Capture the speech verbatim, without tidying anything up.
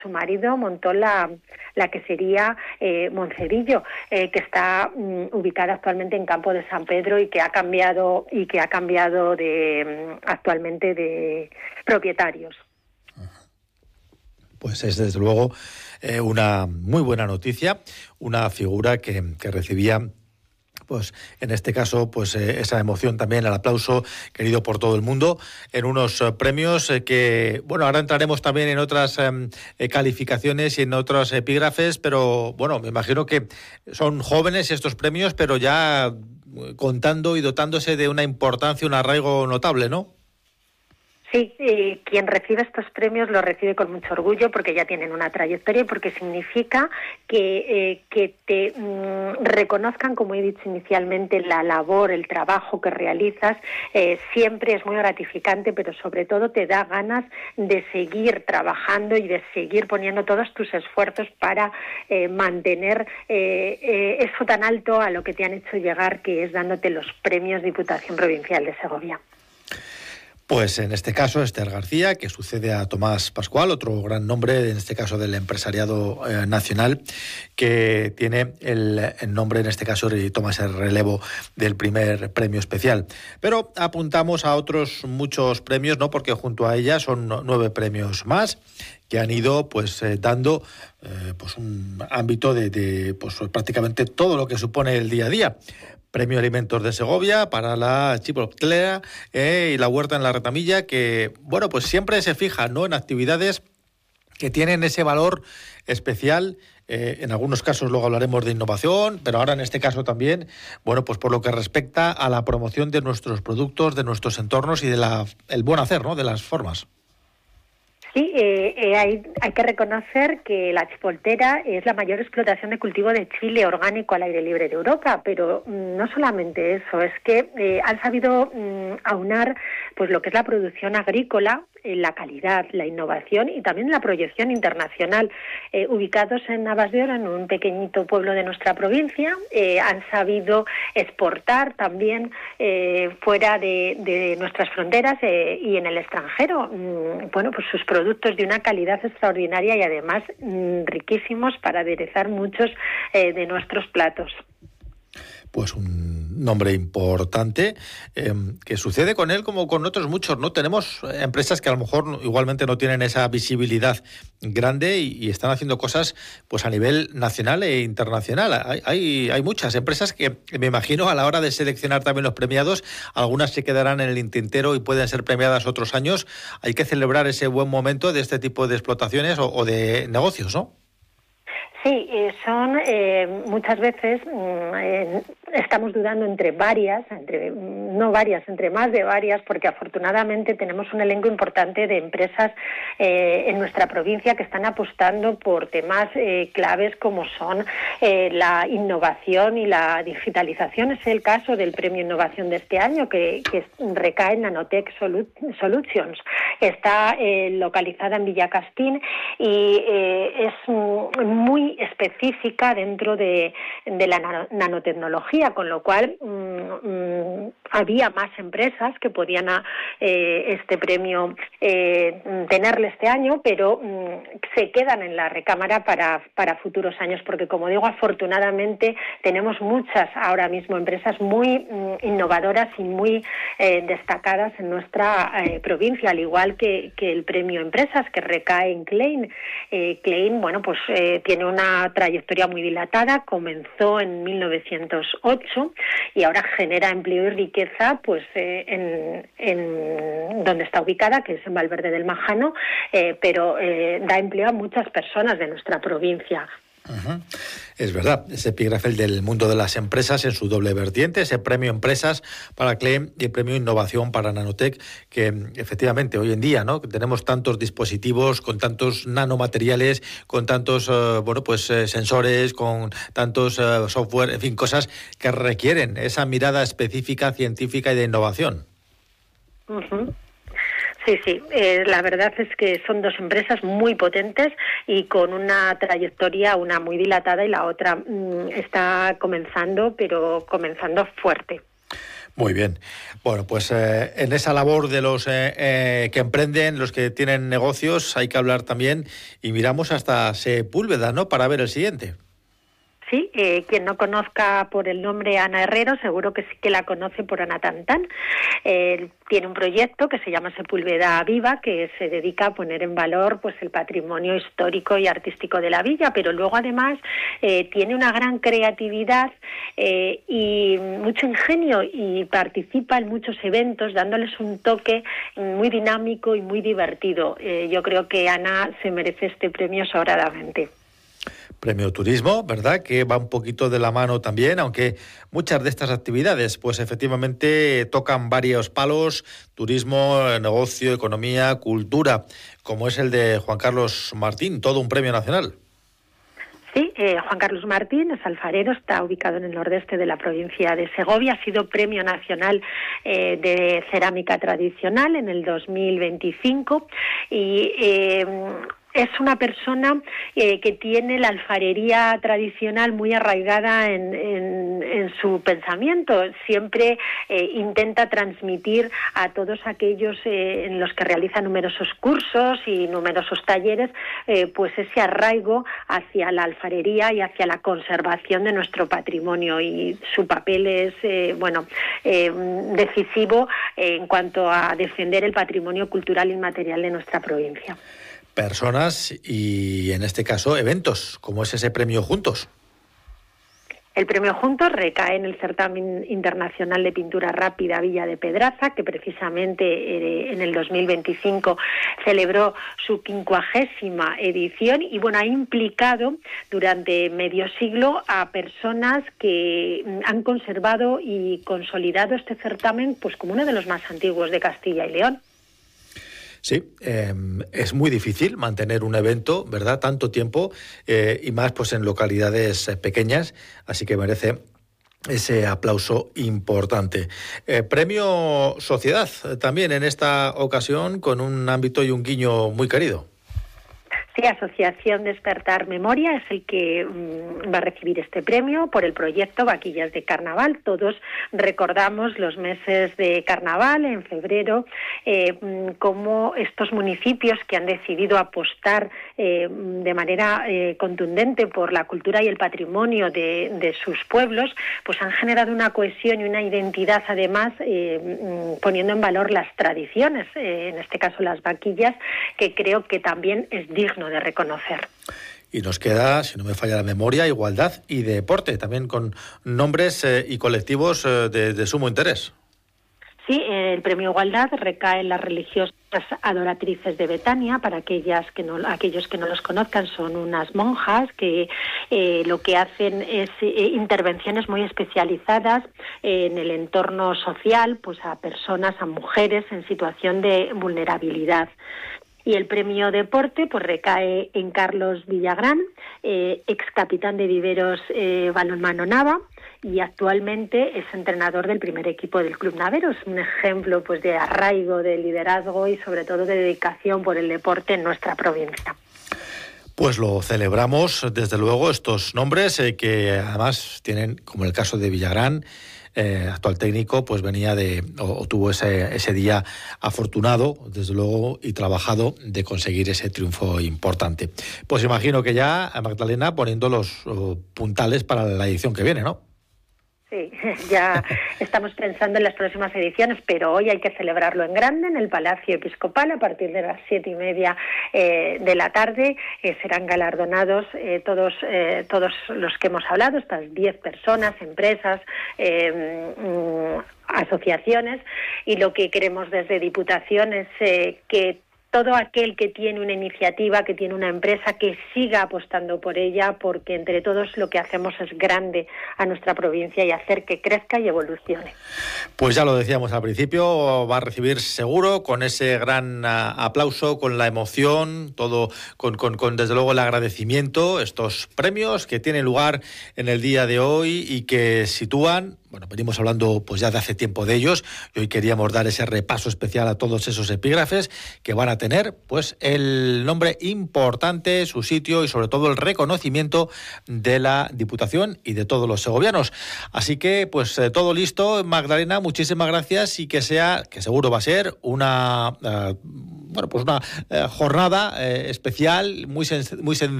su marido montó la, la quesería eh, Moncerillo, eh, que está mm, ubicada actualmente en Campo de San Pedro y que ha cambiado y que ha cambiado de mm, actualmente de propietarios. Pues es desde luego eh, una muy buena noticia, una figura que, que recibía, pues en este caso, pues eh, esa emoción también, el aplauso querido por todo el mundo en unos eh, premios eh, que, bueno, ahora entraremos también en otras eh, calificaciones y en otros epígrafes, pero bueno, me imagino que son jóvenes estos premios, pero ya contando y dotándose de una importancia, un arraigo notable, ¿no? Sí, eh, quien recibe estos premios lo recibe con mucho orgullo porque ya tienen una trayectoria y porque significa que, eh, que te mm, reconozcan, como he dicho inicialmente, la labor, el trabajo que realizas. Eh, siempre es muy gratificante, pero sobre todo te da ganas de seguir trabajando y de seguir poniendo todos tus esfuerzos para eh, mantener eh, eh, eso tan alto a lo que te han hecho llegar, que es dándote los premios Diputación Provincial de Segovia. Pues en este caso Esther García, que sucede a Tomás Pascual, otro gran nombre, en este caso del empresariado eh, nacional, que tiene el, el nombre, en este caso, y toma ese relevo del primer premio especial. Pero apuntamos a otros muchos premios, ¿no? Porque junto a ella son nueve premios más que han ido pues eh, dando eh, pues un ámbito de, de pues prácticamente todo lo que supone el día a día. Premio Alimentos de Segovia para la chipoloctera eh, y la huerta en la Retamilla, que bueno, pues siempre se fija, ¿no?, en actividades que tienen ese valor especial. Eh, en algunos casos luego hablaremos de innovación, pero ahora en este caso también, bueno, pues por lo que respecta a la promoción de nuestros productos, de nuestros entornos y de la el buen hacer, ¿no?, de las formas. Sí, eh, eh, hay, hay que reconocer que la chipoltera es la mayor explotación de cultivo de chile orgánico al aire libre de Europa, pero mm, no solamente eso, es que eh, han sabido mm, aunar pues lo que es la producción agrícola, eh, la calidad, la innovación y también la proyección internacional. Eh, ubicados en Navas de Oro, en un pequeñito pueblo de nuestra provincia, eh, han sabido exportar también eh, fuera de, de nuestras fronteras eh, y en el extranjero, mm, bueno, pues sus productos productos de una calidad extraordinaria y además mmm, riquísimos para aderezar muchos eh, de nuestros platos. Pues un nombre importante, eh, que sucede con él como con otros muchos, ¿no? Tenemos empresas que a lo mejor igualmente no tienen esa visibilidad grande y, y están haciendo cosas pues a nivel nacional e internacional. Hay, hay, hay muchas empresas que me imagino a la hora de seleccionar también los premiados, algunas se quedarán en el tintero y pueden ser premiadas otros años. Hay que celebrar ese buen momento de este tipo de explotaciones o, o de negocios, ¿no? Sí, eh, son eh, muchas veces eh, estamos dudando entre varias, entre no varias, entre más de varias, porque afortunadamente tenemos un elenco importante de empresas eh, en nuestra provincia que están apostando por temas eh, claves como son eh, la innovación y la digitalización. Es el caso del Premio Innovación de este año, que, que recae en Nanotech Solutions. Está eh, localizada en Villacastín y eh, es muy específica dentro de, de la nanotecnología, con lo cual mmm, había más empresas que podían a, eh, este premio eh, tenerle este año, pero mmm, se quedan en la recámara para, para futuros años, porque como digo, afortunadamente tenemos muchas ahora mismo empresas muy mmm, innovadoras y muy eh, destacadas en nuestra eh, provincia, al igual que, que el premio Empresas que recae en Klein. Eh, Klein, bueno, pues eh, tiene una una trayectoria muy dilatada, comenzó en mil novecientos ocho y ahora genera empleo y riqueza pues eh, en, en donde está ubicada, que es en Valverde del Majano, eh, pero eh, da empleo a muchas personas de nuestra provincia. Uh-huh. Es verdad, ese epígrafe del mundo de las empresas en su doble vertiente, ese premio Empresas para Klein y el premio Innovación para Nanotech, que efectivamente hoy en día, ¿no?, que tenemos tantos dispositivos con tantos nanomateriales, con tantos uh, bueno pues eh, sensores, con tantos uh, software, en fin, cosas que requieren esa mirada específica, científica y de innovación. Uh-huh. Sí, sí, eh, la verdad es que son dos empresas muy potentes y con una trayectoria, una muy dilatada y la otra mmm, está comenzando, pero comenzando fuerte. Muy bien. Bueno, pues eh, en esa labor de los eh, eh, que emprenden, los que tienen negocios, hay que hablar también y miramos hasta Sepúlveda, ¿no?, para ver el siguiente. Sí, eh, quien no conozca por el nombre Ana Herrero, seguro que sí que la conoce por Ana Tantán. Eh, tiene un proyecto que se llama Sepúlveda Viva, que se dedica a poner en valor pues el patrimonio histórico y artístico de la villa, pero luego además eh, tiene una gran creatividad eh, y mucho ingenio y participa en muchos eventos, dándoles un toque muy dinámico y muy divertido. Eh, yo creo que Ana se merece este premio sobradamente. Premio Turismo, ¿verdad?, que va un poquito de la mano también, aunque muchas de estas actividades pues efectivamente tocan varios palos: turismo, negocio, economía, cultura, como es el de Juan Carlos Martín, todo un premio nacional. Sí, eh, Juan Carlos Martín es alfarero, está ubicado en el nordeste de la provincia de Segovia, ha sido Premio Nacional eh, de Cerámica Tradicional en el dos mil veinticinco y eh, es una persona eh, que tiene la alfarería tradicional muy arraigada en, en, en su pensamiento. Siempre eh, intenta transmitir a todos aquellos eh, en los que realiza numerosos cursos y numerosos talleres, eh, pues ese arraigo hacia la alfarería y hacia la conservación de nuestro patrimonio. Y su papel es, eh, bueno, eh, decisivo en cuanto a defender el patrimonio cultural inmaterial de nuestra provincia. Personas y, en este caso, eventos, como es ese premio Juntos. El premio Juntos recae en el Certamen Internacional de Pintura Rápida Villa de Pedraza, que precisamente eh, en el dos mil veinticinco celebró su quincuagésima edición y bueno, ha implicado durante medio siglo a personas que han conservado y consolidado este certamen pues como uno de los más antiguos de Castilla y León. Sí, eh, es muy difícil mantener un evento, ¿verdad?, tanto tiempo eh, y más pues en localidades eh, pequeñas, así que merece ese aplauso importante. Eh, premio Sociedad, eh, también en esta ocasión con un ámbito y un guiño muy querido. Sí, Asociación Despertar Memoria es el que um, va a recibir este premio por el proyecto Vaquillas de Carnaval. Todos recordamos los meses de Carnaval en febrero, eh, como estos municipios que han decidido apostar eh, de manera eh, contundente por la cultura y el patrimonio de, de sus pueblos, pues han generado una cohesión y una identidad, además eh, poniendo en valor las tradiciones, eh, en este caso las vaquillas, que creo que también es digno de reconocer. Y nos queda, si no me falla la memoria, igualdad y deporte, también con nombres eh, y colectivos eh, de, de sumo interés. Sí, el premio Igualdad recae en las religiosas adoratrices de Betania. Para aquellas que no, aquellos que no los conozcan, son unas monjas que eh, lo que hacen es eh, intervenciones muy especializadas eh, en el entorno social, pues a personas, a mujeres en situación de vulnerabilidad. Y el premio Deporte pues recae en Carlos Villagrán, eh, ex capitán de Viveros eh, Balonmano Nava, y actualmente es entrenador del primer equipo del Club Navero. Es un ejemplo pues de arraigo, de liderazgo y sobre todo de dedicación por el deporte en nuestra provincia. Pues lo celebramos, desde luego, estos nombres eh, que además tienen, como el caso de Villagrán, Eh, actual técnico, pues venía de, o, o tuvo ese, ese día afortunado, desde luego, y trabajado de conseguir ese triunfo importante. Pues imagino que ya, Magdalena, poniendo los oh, puntales para la edición que viene, ¿no? Sí, ya estamos pensando en las próximas ediciones, pero hoy hay que celebrarlo en grande en el Palacio Episcopal. A partir de las siete y media eh, de la tarde eh, serán galardonados eh, todos eh, todos los que hemos hablado, estas diez personas, empresas, eh, mm, asociaciones, y lo que queremos desde Diputación es eh, que todo aquel que tiene una iniciativa, que tiene una empresa, que siga apostando por ella, porque entre todos lo que hacemos es grande a nuestra provincia y hacer que crezca y evolucione. Pues ya lo decíamos al principio, va a recibir seguro con ese gran uh, aplauso, con la emoción, todo con, con, con desde luego el agradecimiento, estos premios que tienen lugar en el día de hoy y que sitúan, bueno, venimos hablando pues ya de hace tiempo de ellos y hoy queríamos dar ese repaso especial a todos esos epígrafes que van a tener pues el nombre importante, su sitio y sobre todo el reconocimiento de la Diputación y de todos los segovianos. Así que pues eh, todo listo, Magdalena, muchísimas gracias y que sea, que seguro va a ser una uh, bueno pues una uh, jornada uh, especial, muy sen- muy sencilla.